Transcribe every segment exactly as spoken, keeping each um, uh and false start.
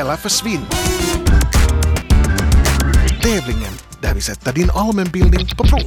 eller försvinn. Tävlingen där vi sätter din allmänbildning på prov.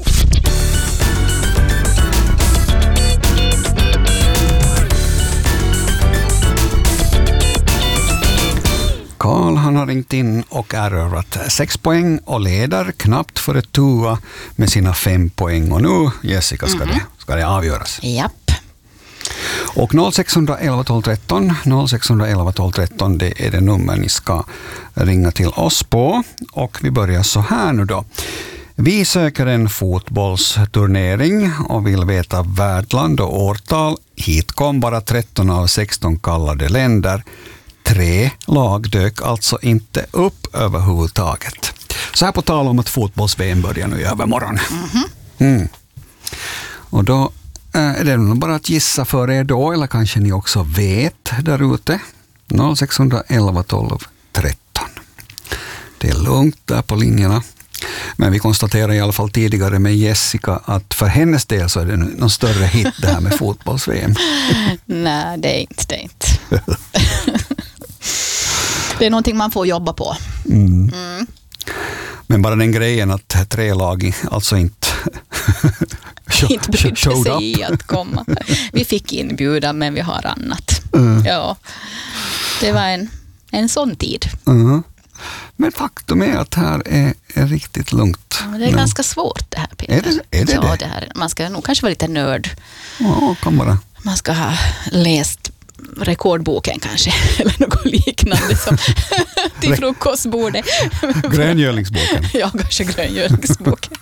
Karl, han har ringt in och erövrat sex poäng och leder knappt före Tua med sina fem poäng. Och nu, Jessica, ska, mm-hmm. det, ska det avgöras. Japp. Och noll sex ett ett tolv tretton, noll sex ett ett tolv tretton, det är det nummer ni ska ringa till oss på. Och vi börjar så här nu då. Vi söker en fotbollsturnering och vill veta värdland och årtal. Hit kom bara tretton av sexton kallade länder. Tre lag dök alltså inte upp överhuvudtaget. Så här på tal om att fotbolls-V M börjar nu i övermorgon. Mm-hmm. Mm. Och då är det nog bara att gissa för er då, eller kanske ni också vet där ute. noll sex ett ett tolv tretton. Det är lugnt där på linjerna. Men vi konstaterar i alla fall tidigare med Jessica att för hennes del så är det någon större hit det här med fotbolls-V M. Nej, det är inte det. Är inte. Det är någonting man får jobba på. Mm. Mm. Men bara den grejen att tre lag alltså inte inte brydde sig i att komma. Vi fick inbjuda, men vi har annat. Mm. Ja, det var en, en sån tid. Mm. Men faktum är att här är, är riktigt lugnt. Ja, det är no. ganska svårt det här, Peter. Är det, är det, ja, det? det här. Man ska nog kanske vara lite nörd. Ja, kan vara. Man ska ha läst rekordboken kanske, eller något liknande som till frukostbordet. Gröngölingsboken. Ja, kanske gröngölingsboken.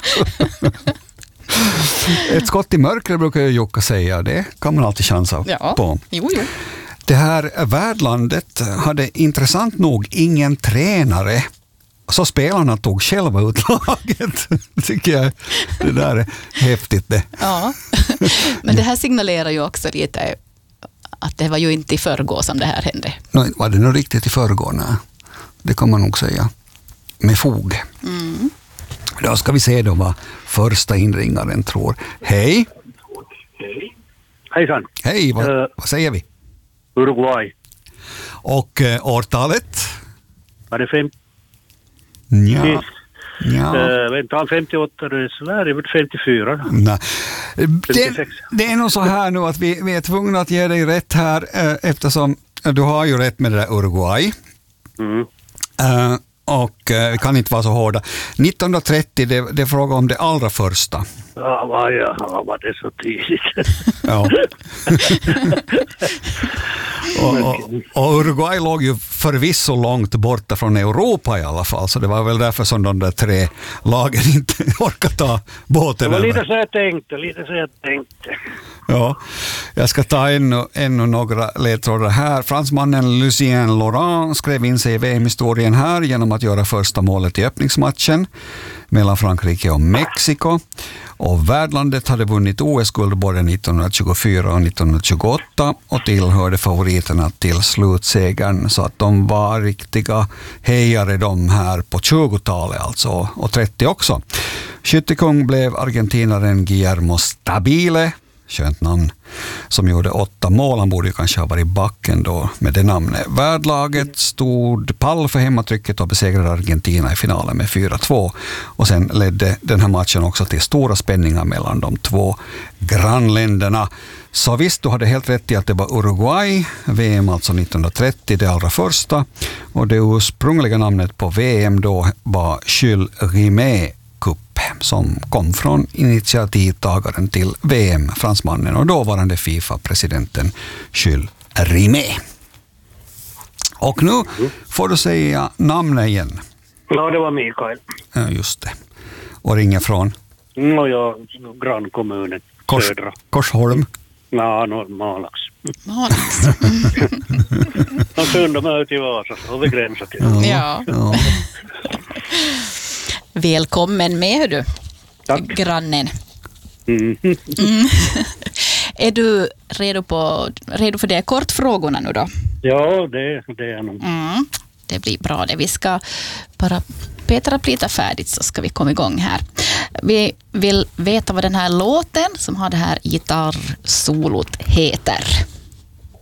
Ett skott i mörker brukar ju Jukka säga, det kan man alltid chansa ja. på. Jo, jo. Det här värdlandet hade intressant nog ingen tränare, så spelarna tog själva ut laget. Tycker jag, det där är häftigt det. Ja, men det här signalerar ju också lite att det var ju inte i förrgår som det här hände. Nej, var det nog riktigt i förrgår? Nej. Det kan man nog säga. Med fog. Mm. Då ska vi se då vad första inringaren tror. Hej! Hej! Hejsan! Hej, vad, uh, vad säger vi? Uruguay. Och uh, årtalet? Var det fem? Ja. Ja. Uh, vänta, femtioåtta, det är Sverige, femtiofyra. Nej. Det, det är nog så här nu att vi, vi är tvungna att ge dig rätt här eh, eftersom du har ju rätt med det där Uruguay. Mm. Uh, och eh, vi kan inte vara så hårda. nittonhundratrettio, det, det är fråga om det allra första. Ja, var, ja, var det så tidigt. Ja. och, och, och Uruguay låg ju förvisso långt borta från Europa i alla fall, så det var väl därför som de där tre lagen inte orkade ta båten. Det var lite så jag tänkte, lite så jag tänkte. Ja, jag ska ta ännu, ännu några ledtrådar här. Fransmannen Lucien Laurent skrev in sig i V M-historien här genom att göra första målet i öppningsmatchen mellan Frankrike och Mexiko. Och värdlandet hade vunnit O S-guld både nittonhundratjugofyra och nittonhundratjugoåtta och tillhörde favoriterna till slutsegern, så att de var riktiga hejare de här på tjugotalet alltså, och trettio också. Skyttekung blev argentinaren Guillermo Stabile, skönt namn, som gjorde åtta mål. Han borde ju kanske ha varit backen då med det namnet. Värdlaget stod pall för hemmatrycket och besegrade Argentina i finalen med fyra två. Och sen ledde den här matchen också till stora spänningar mellan de två grannländerna. Så visst, du hade helt rätt i att det var Uruguay, V M alltså nittonhundratrettio, det allra första. Och det ursprungliga namnet på V M då var Jules Rimet Cup, som kom från initiativtagaren till V M, fransmannen och dåvarande FIFA-presidenten Jules Rimet. Och nu får du säga namnet igen. Ja, det var Mikael. Ja, just det. Och ringer från? No, ja, grannkommunen. Kors, södra. Korsholm? Ja, no, Malax. Malax. De kunde med ut i Vasa, så har vi gränsat till. Ja. ja. Välkommen med, du. Tack. Grannen. Mm. Mm. Är du redo, på, redo för de kortfrågorna nu då? Ja, det, det är nog. Mm. Det blir bra det. Vi ska bara Petra plita färdigt så ska vi komma igång här. Vi vill veta vad den här låten som har det här gitarrsolot heter.